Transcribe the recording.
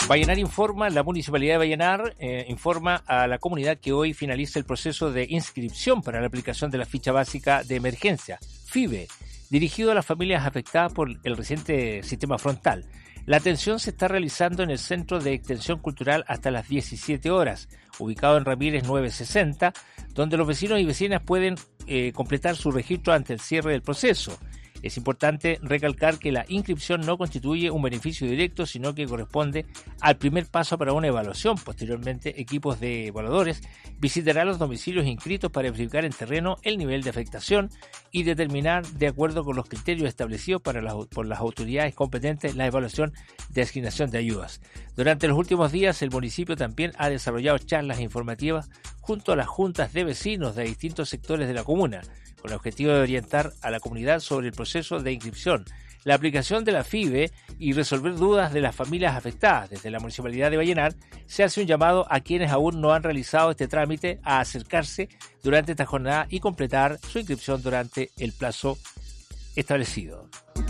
Vallenar informa, la Municipalidad de Vallenar informa a la comunidad que hoy finaliza el proceso de inscripción para la aplicación de la ficha básica de emergencia, FIBE, dirigido a las familias afectadas por el reciente sistema frontal. La atención se está realizando en el Centro de Extensión Cultural hasta las 17 horas, ubicado en Ramírez 960, donde los vecinos y vecinas pueden completar su registro ante el cierre del proceso. Es importante recalcar que la inscripción no constituye un beneficio directo, sino que corresponde al primer paso para una evaluación. Posteriormente, equipos de evaluadores visitarán los domicilios inscritos para verificar en terreno el nivel de afectación y determinar, de acuerdo con los criterios establecidos por las autoridades competentes, la evaluación de asignación de ayudas. Durante los últimos días, el municipio también ha desarrollado charlas informativas junto a las juntas de vecinos de distintos sectores de la comuna, con el objetivo de orientar a la comunidad sobre el proceso de inscripción, la aplicación de la FIBE y resolver dudas de las familias afectadas. Desde la Municipalidad de Vallenar se hace un llamado a quienes aún no han realizado este trámite a acercarse durante esta jornada y completar su inscripción durante el plazo establecido.